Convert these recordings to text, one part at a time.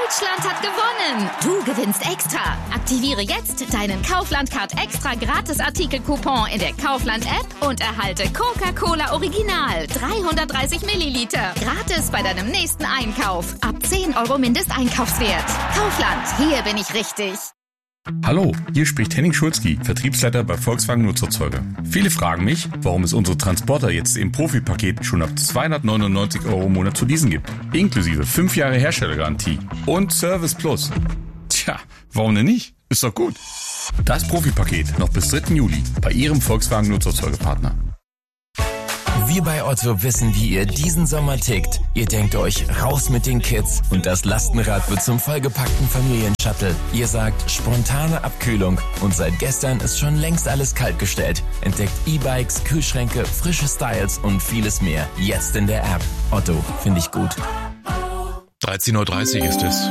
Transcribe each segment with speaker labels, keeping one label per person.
Speaker 1: Deutschland hat gewonnen. Du gewinnst extra. Aktiviere jetzt deinen Kaufland-Card extra Gratis-Artikel-Coupon in der Kaufland-App und erhalte Coca-Cola Original 330 Milliliter. Gratis bei deinem nächsten Einkauf. Ab 10 € Mindesteinkaufswert. Kaufland, hier bin ich richtig.
Speaker 2: Hallo, hier spricht Henning Schulzki, Vertriebsleiter bei Volkswagen Nutzerzeuger. Viele fragen mich, warum es unsere Transporter jetzt im Profi-Paket schon ab 299 € im Monat zu leasen gibt. Inklusive 5 Jahre Herstellergarantie und Service Plus. Tja, warum denn nicht? Ist doch gut. Das Profi-Paket noch bis 3. Juli bei Ihrem Volkswagen Nutzerzeugerpartner.
Speaker 3: Wir bei Otto wissen, wie ihr diesen Sommer tickt. Ihr denkt euch, raus mit den Kids und das Lastenrad wird zum vollgepackten Familienshuttle. Ihr sagt, spontane Abkühlung und seit gestern ist schon längst alles kaltgestellt. Entdeckt E-Bikes, Kühlschränke, frische Styles und vieles mehr. Jetzt in der App. Otto, finde ich gut.
Speaker 4: 13:30 Uhr ist es.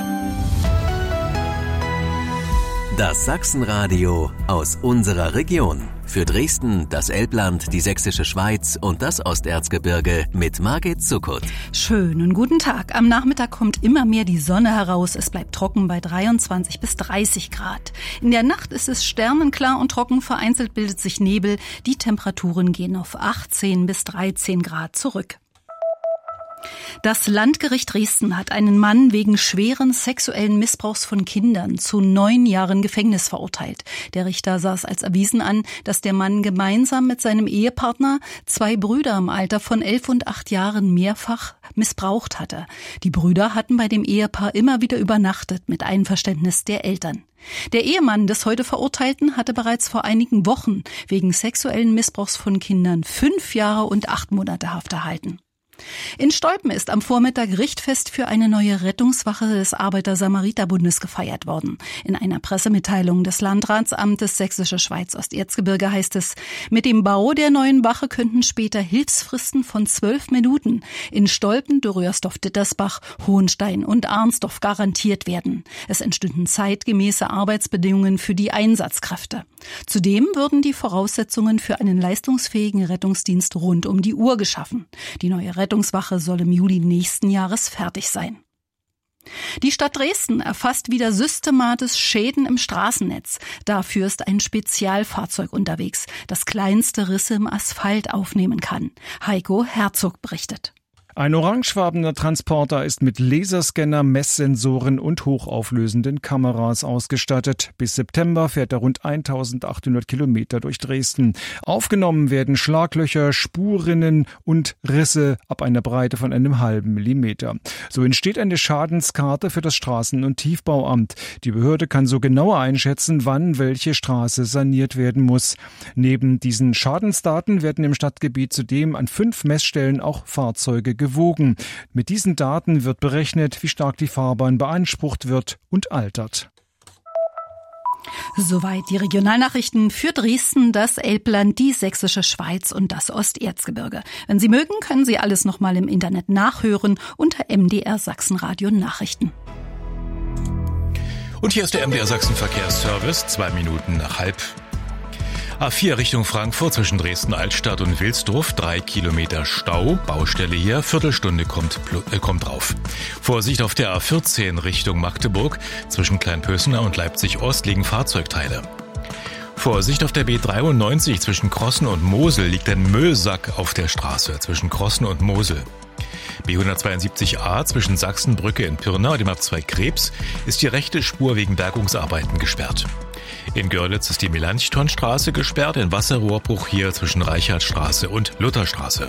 Speaker 5: Das Sachsenradio aus unserer Region. Für Dresden, das Elbland, die Sächsische Schweiz und das Osterzgebirge mit Margit Zuckert.
Speaker 6: Schönen guten Tag. Am Nachmittag kommt immer mehr die Sonne heraus. Es bleibt trocken bei 23 bis 30 Grad. In der Nacht ist es sternenklar und trocken. Vereinzelt bildet sich Nebel. Die Temperaturen gehen auf 18 bis 13 Grad zurück. Das Landgericht Dresden hat einen Mann wegen schweren sexuellen Missbrauchs von Kindern zu 9 Jahren Gefängnis verurteilt. Der Richter sah es als erwiesen an, dass der Mann gemeinsam mit seinem Ehepartner 2 Brüder im Alter von 11 und 8 Jahren mehrfach missbraucht hatte. Die Brüder hatten bei dem Ehepaar immer wieder übernachtet mit Einverständnis der Eltern. Der Ehemann des heute Verurteilten hatte bereits vor einigen Wochen wegen sexuellen Missbrauchs von Kindern 5 Jahre und 8 Monate Haft erhalten. In Stolpen ist am Vormittag Richtfest für eine neue Rettungswache des Arbeiter-Samariter-Bundes gefeiert worden. In einer Pressemitteilung des Landratsamtes Sächsische Schweiz Osterzgebirge heißt es, mit dem Bau der neuen Wache könnten später Hilfsfristen von 12 Minuten in Stolpen, Dürriersdorf, Dittersbach, Hohenstein und Arnsdorf garantiert werden. Es entstünden zeitgemäße Arbeitsbedingungen für die Einsatzkräfte. Zudem würden die Voraussetzungen für einen leistungsfähigen Rettungsdienst rund um die Uhr geschaffen. Die neue Rettungswache soll im Juli nächsten Jahres fertig sein. Die Stadt Dresden erfasst wieder systematisch Schäden im Straßennetz. Dafür ist ein Spezialfahrzeug unterwegs, das kleinste Risse im Asphalt aufnehmen kann. Heiko Herzog berichtet.
Speaker 7: Ein orangefarbener Transporter ist mit Laserscanner, Messsensoren und hochauflösenden Kameras ausgestattet. Bis September fährt er rund 1800 Kilometer durch Dresden. Aufgenommen werden Schlaglöcher, Spurrinnen und Risse ab einer Breite von einem halben Millimeter. So entsteht eine Schadenskarte für das Straßen- und Tiefbauamt. Die Behörde kann so genauer einschätzen, wann welche Straße saniert werden muss. Neben diesen Schadensdaten werden im Stadtgebiet zudem an 5 Messstellen auch Fahrzeuge gewogen. Mit diesen Daten wird berechnet, wie stark die Fahrbahn beansprucht wird und altert.
Speaker 6: Soweit die Regionalnachrichten für Dresden, das Elbland, die Sächsische Schweiz und das Osterzgebirge. Wenn Sie mögen, können Sie alles nochmal im Internet nachhören unter MDR Sachsenradio Nachrichten.
Speaker 4: Und hier ist der MDR Sachsen Verkehrsservice, 2 Minuten nach halb. A4 Richtung Frankfurt zwischen Dresden-Altstadt und Wilsdorf, 3 Kilometer Stau, Baustelle hier, Viertelstunde kommt drauf. Vorsicht auf der A14 Richtung Magdeburg, zwischen Kleinpösener und Leipzig-Ost liegen Fahrzeugteile. Vorsicht auf der B93 zwischen Krossen und Mosel liegt ein Müllsack auf der Straße zwischen Krossen und Mosel. B172a zwischen Sachsenbrücke in Pirna und dem A2 Krebs ist die rechte Spur wegen Bergungsarbeiten gesperrt. In Görlitz ist die Melanchthonstraße gesperrt, ein Wasserrohrbruch hier zwischen Reichardstraße und Lutherstraße.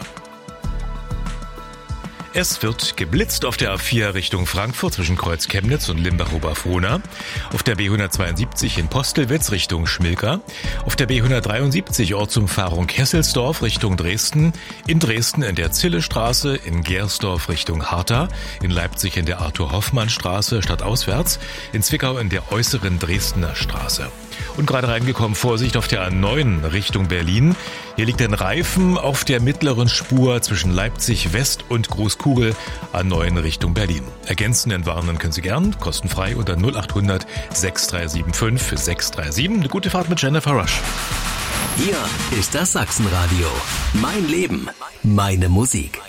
Speaker 4: Es wird geblitzt auf der A4 Richtung Frankfurt zwischen Kreuz Chemnitz und Limbach-Oberfrohna, auf der B172 in Postelwitz Richtung Schmilka, auf der B173 Ortsumfahrung Kesselsdorf Richtung Dresden, in Dresden in der Zillestraße, in Gersdorf Richtung Harta, in Leipzig in der Arthur-Hoffmann-Straße stadtauswärts, in Zwickau in der äußeren Dresdner Straße. Und gerade reingekommen, Vorsicht auf der A9 Richtung Berlin. Hier liegt ein Reifen auf der mittleren Spur zwischen Leipzig West und Großkugel, A9 Richtung Berlin. Ergänzend entwarnen können Sie gern, kostenfrei unter 0800 6375 637. Eine gute Fahrt mit Jennifer Rush.
Speaker 5: Hier ist das Sachsenradio. Mein Leben, meine Musik.